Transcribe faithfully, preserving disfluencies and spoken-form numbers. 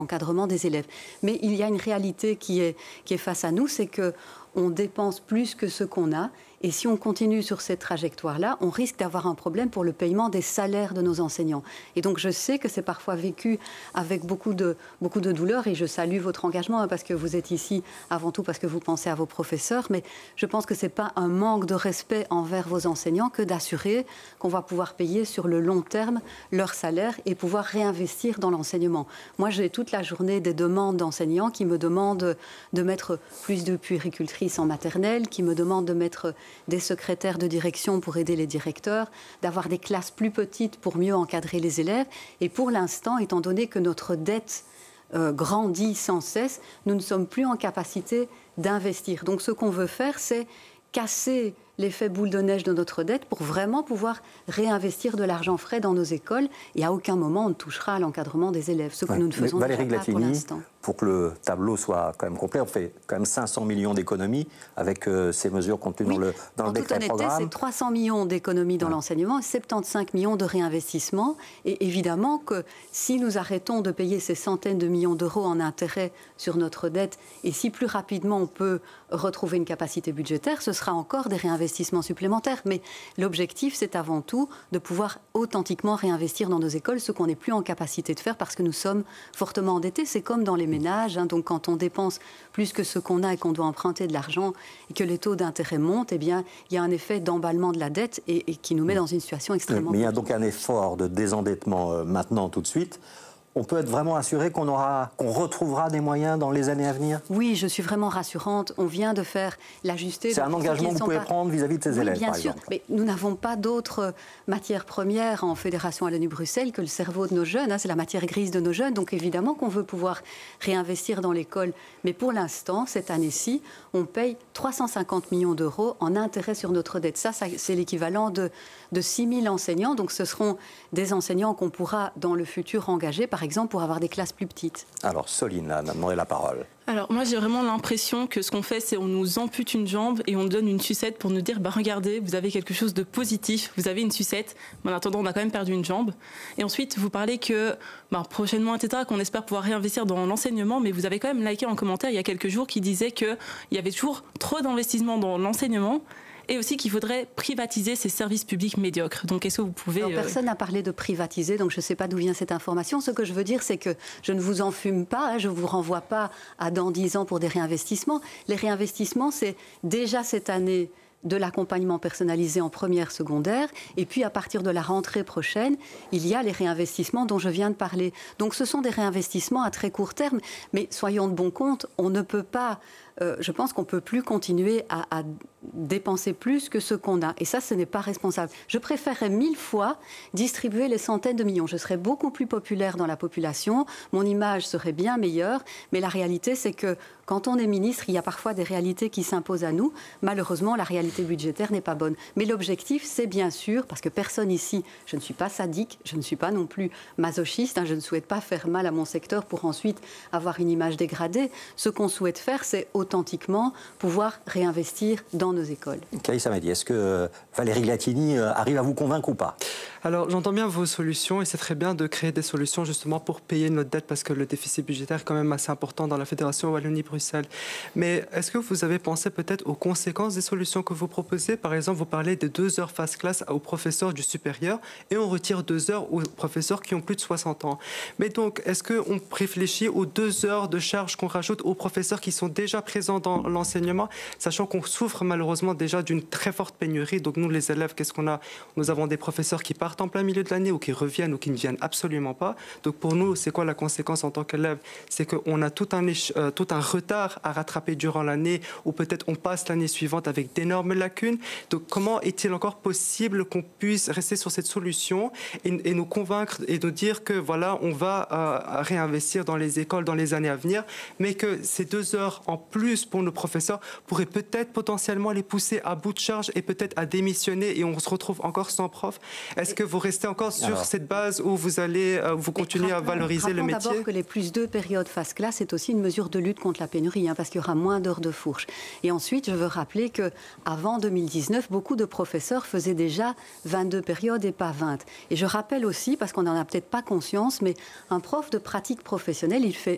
encadrement des élèves. Mais il y a une réalité qui est, qui est face à nous, c'est qu'on dépense plus que ce qu'on a. Et si on continue sur cette trajectoire-là, on risque d'avoir un problème pour le paiement des salaires de nos enseignants. Et donc je sais que c'est parfois vécu avec beaucoup de, beaucoup de douleur, et je salue votre engagement, hein, parce que vous êtes ici avant tout parce que vous pensez à vos professeurs, mais je pense que ce n'est pas un manque de respect envers vos enseignants que d'assurer qu'on va pouvoir payer sur le long terme leur salaire et pouvoir réinvestir dans l'enseignement. Moi, j'ai toute la journée des demandes d'enseignants qui me demandent de mettre plus de puéricultrices en maternelle, qui me demandent de mettre des secrétaires de direction pour aider les directeurs, d'avoir des classes plus petites pour mieux encadrer les élèves. Et pour l'instant, étant donné que notre dette euh, grandit sans cesse, nous ne sommes plus en capacité d'investir. Donc ce qu'on veut faire, c'est casser l'effet boule de neige de notre dette pour vraiment pouvoir réinvestir de l'argent frais dans nos écoles. Et à aucun moment, on ne touchera à l'encadrement des élèves, ce que ouais. nous ne faisons Mais déjà Valérie pas pour l'instant. Pour que le tableau soit quand même complet, on fait quand même cinq cents millions d'économies avec euh, ces mesures contenues oui. dans le, dans le décret programme. En toute honnêteté, c'est trois cents millions d'économies dans ouais. l'enseignement et soixante-quinze millions de réinvestissement. Et évidemment que si nous arrêtons de payer ces centaines de millions d'euros en intérêts sur notre dette, et si plus rapidement on peut retrouver une capacité budgétaire, ce sera encore des réinvestissements supplémentaires. Mais l'objectif, c'est avant tout de pouvoir authentiquement réinvestir dans nos écoles, ce qu'on n'est plus en capacité de faire parce que nous sommes fortement endettés. C'est comme dans les ménages, hein, donc quand on dépense plus que ce qu'on a et qu'on doit emprunter de l'argent et que les taux d'intérêt montent, eh bien, il y a un effet d'emballement de la dette et, et qui nous met dans une situation extrêmement... Mais il y a donc un effort de désendettement euh, maintenant, tout de suite. On peut être vraiment assuré qu'on aura, qu'on retrouvera des moyens dans les années à venir? Oui, je suis vraiment rassurante. On vient de faire l'ajuster. C'est un engagement que vous pouvez pas... prendre vis-à-vis de ces oui, élèves, bien par sûr. exemple. Mais nous n'avons pas d'autres matières premières en Fédération Wallonie-Bruxelles que le cerveau de nos jeunes. Hein, c'est la matière grise de nos jeunes. Donc évidemment qu'on veut pouvoir réinvestir dans l'école. Mais pour l'instant, cette année-ci, on paye trois cent cinquante millions d'euros en intérêt sur notre dette. Ça, ça c'est l'équivalent de, de six mille enseignants. Donc ce seront des enseignants qu'on pourra dans le futur engager, par exemple, pour avoir des classes plus petites. Alors, Soline a demandé la parole. Alors, moi, j'ai vraiment l'impression que ce qu'on fait, c'est on nous ampute une jambe et on nous donne une sucette pour nous dire, bah, regardez, vous avez quelque chose de positif, vous avez une sucette, mais en attendant, on a quand même perdu une jambe. Et ensuite, vous parlez que, bah, prochainement, et cetera, qu'on espère pouvoir réinvestir dans l'enseignement, mais vous avez quand même liké en commentaire il y a quelques jours qui disait qu'il y avait toujours trop d'investissements dans l'enseignement. Et aussi qu'il faudrait privatiser ces services publics médiocres. Donc, est-ce que vous pouvez... Alors, personne n'a parlé de privatiser, donc je ne sais pas d'où vient cette information. Ce que je veux dire, c'est que je ne vous enfume pas, hein, je ne vous renvoie pas à dans dix ans pour des réinvestissements. Les réinvestissements, c'est déjà cette année de l'accompagnement personnalisé en première secondaire. Et puis, à partir de la rentrée prochaine, il y a les réinvestissements dont je viens de parler. Donc, ce sont des réinvestissements à très court terme. Mais soyons de bon compte, on ne peut pas... Euh, je pense qu'on ne peut plus continuer à, à dépenser plus que ce qu'on a. Et ça, ce n'est pas responsable. Je préférerais mille fois distribuer les centaines de millions. Je serais beaucoup plus populaire dans la population. Mon image serait bien meilleure. Mais la réalité, c'est que quand on est ministre, il y a parfois des réalités qui s'imposent à nous. Malheureusement, la réalité budgétaire n'est pas bonne. Mais l'objectif, c'est bien sûr, parce que personne ici, je ne suis pas sadique, je ne suis pas non plus masochiste, hein, je ne souhaite pas faire mal à mon secteur pour ensuite avoir une image dégradée. Ce qu'on souhaite faire, c'est authentiquement pouvoir réinvestir dans nos écoles. Kaïs Hamadi, est-ce que Valérie Glatini arrive à vous convaincre ou pas? Alors, j'entends bien vos solutions et c'est très bien de créer des solutions justement pour payer notre dette parce que le déficit budgétaire est quand même assez important dans la Fédération Wallonie-Bruxelles. Mais est-ce que vous avez pensé peut-être aux conséquences des solutions que vous proposez? Par exemple, vous parlez de deux heures face classe aux professeurs du supérieur et on retire deux heures aux professeurs qui ont plus de soixante ans. Mais donc, est-ce qu'on réfléchit aux deux heures de charge qu'on rajoute aux professeurs qui sont déjà présents dans l'enseignement, sachant qu'on souffre malheureusement déjà d'une très forte pénurie. Donc nous, les élèves, qu'est-ce qu'on a? Nous avons des professeurs qui partent en plein milieu de l'année ou qui reviennent ou qui ne viennent absolument pas. Donc pour nous, c'est quoi la conséquence en tant qu'élève? C'est qu'on a tout un, euh, tout un retard à rattraper durant l'année ou peut-être on passe l'année suivante avec d'énormes lacunes. Donc comment est-il encore possible qu'on puisse rester sur cette solution et, et nous convaincre et nous dire que voilà, on va euh, réinvestir dans les écoles dans les années à venir, mais que ces deux heures en plus pour nos professeurs pourraient peut-être potentiellement les pousser à bout de charge et peut-être à démissionner et on se retrouve encore sans prof. Est-ce que vous restez encore sur Alors, cette base où vous allez euh, vous continuer à valoriser le métier? D'abord que les plus deux périodes face classe, c'est aussi une mesure de lutte contre la pénurie, hein, parce qu'il y aura moins d'heures de fourche. Et ensuite, je veux rappeler qu'avant deux mille dix-neuf, beaucoup de professeurs faisaient déjà vingt-deux périodes et pas vingt. Et je rappelle aussi, parce qu'on n'en a peut-être pas conscience, mais un prof de pratique professionnelle, il fait